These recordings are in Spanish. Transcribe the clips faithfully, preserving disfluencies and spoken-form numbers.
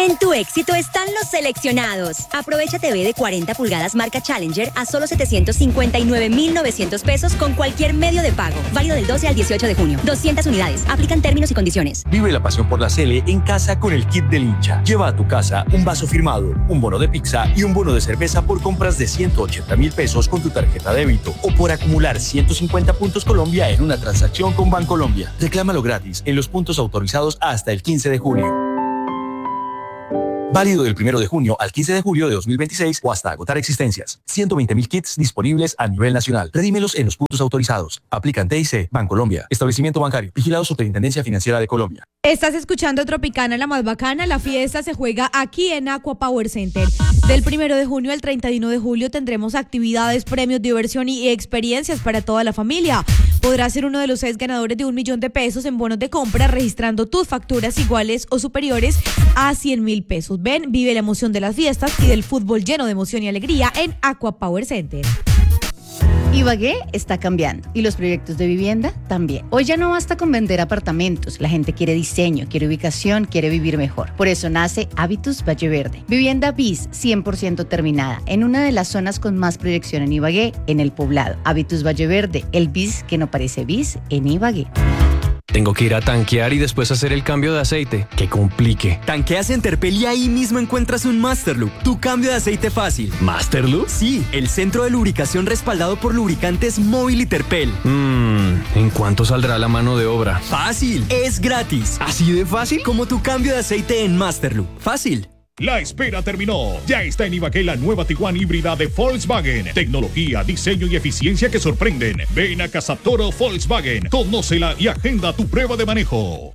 En tu éxito están los seleccionados. Aprovecha T V de cuarenta pulgadas marca Challenger a solo setecientos cincuenta y nueve mil novecientos pesos con cualquier medio de pago. Válido del doce al dieciocho de junio. doscientas unidades. Aplican términos y condiciones. Vive la pasión por la Cele en casa con el kit del hincha. Lleva a tu casa un vaso firmado, un bono de pizza y un bono de cerveza por compras de ciento ochenta mil pesos con tu tarjeta débito o por acumular ciento cincuenta puntos Colombia en una transacción con Bancolombia. Reclámalo gratis en los puntos autorizados hasta el quince de junio. Válido del primero de junio al quince de julio de dos mil veintiséis o hasta agotar existencias. ciento veinte mil kits disponibles a nivel nacional. Redímelos en los puntos autorizados. Aplican T I C, Bancolombia. Establecimiento bancario. Vigilado Superintendencia Financiera de Colombia. Estás escuchando Tropicana, la más bacana. La fiesta se juega aquí en Aqua Power Center. Del primero de junio al treinta y uno de julio tendremos actividades, premios, diversión y experiencias para toda la familia. Podrás ser uno de los seis ganadores de un millón de pesos en bonos de compra registrando tus facturas iguales o superiores a cien mil pesos. Ven, vive la emoción de las fiestas y del fútbol lleno de emoción y alegría en Aqua Power Center. Ibagué está cambiando y los proyectos de vivienda también. Hoy ya no basta con vender apartamentos, la gente quiere diseño, quiere ubicación, quiere vivir mejor. Por eso nace Habitus Valle Verde. Vivienda bis cien por ciento terminada en una de las zonas con más proyección en Ibagué, en el Poblado. Habitus Valle Verde, el bis que no parece bis en Ibagué. Tengo que ir a tanquear y después hacer el cambio de aceite. ¡Qué complique! Tanqueas en Terpel y ahí mismo encuentras un Masterloop, tu cambio de aceite fácil. ¿Masterloop? Sí, el centro de lubricación respaldado por lubricantes Móvil y Terpel. Mmm, ¿en cuánto saldrá la mano de obra? ¡Fácil! ¡Es gratis! ¿Así de fácil? Como tu cambio de aceite en Masterloop. ¡Fácil! La espera terminó. Ya está en Ibagué la nueva Tiguan híbrida de Volkswagen. Tecnología, diseño y eficiencia que sorprenden. Ven a Casa Toro Volkswagen. Conócela y agenda tu prueba de manejo.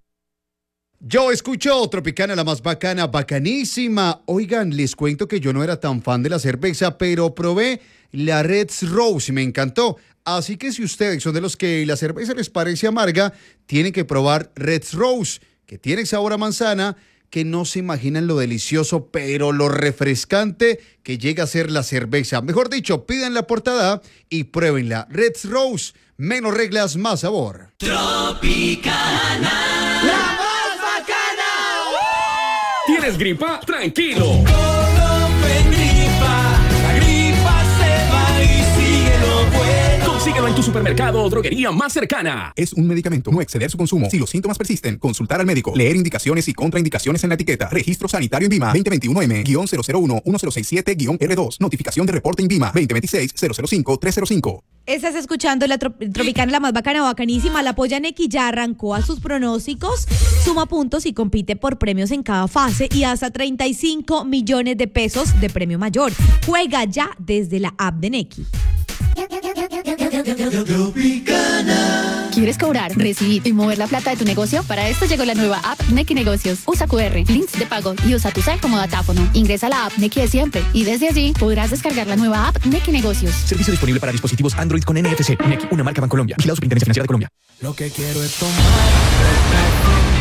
Yo escucho Tropicana, la más bacana, bacanísima. Oigan, les cuento que yo no era tan fan de la cerveza, pero probé la Red's Rose y me encantó. Así que si ustedes son de los que la cerveza les parece amarga, tienen que probar Red's Rose, que tiene sabor a manzana, que no se imaginan lo delicioso, pero lo refrescante que llega a ser la cerveza. Mejor dicho, pidan la portada y pruébenla. Red's Rose, menos reglas, más sabor. Tropicana, la más bacana. ¡Uh! ¿Tienes gripa? Tranquilo. Colofen gripa, la gripa se va y sigue lo bueno. Consíguelo en tu supermercado o droguería más cercana. Es un medicamento, no exceder su consumo. Si los síntomas persisten, consultar al médico. Leer indicaciones y contraindicaciones en la etiqueta. Registro sanitario INVIMA veinte veintiuno M cero cero uno uno cero seis siete R dos. Notificación de reporte INVIMA veinte veintiséis cero cero cinco tres cero cinco. Estás escuchando la trop- Tropicana, la más bacana, bacanísima. La Polla Neki ya arrancó a sus pronósticos, suma puntos y compite por premios en cada fase y hasta treinta y cinco millones de pesos de premio mayor. Juega ya desde la app de Neki. ¿Quieres cobrar, recibir y mover la plata de tu negocio? Para esto llegó la nueva app Neki Negocios. Usa Q R, links de pago y usa tu cel como datáfono. Ingresa a la app Neki de siempre y desde allí podrás descargar la nueva app Neki Negocios. Servicio disponible para dispositivos Android con N F C. Neki, una marca Bancolombia. Vigilado Superintendencia Financiera de Colombia. Lo que quiero es tomar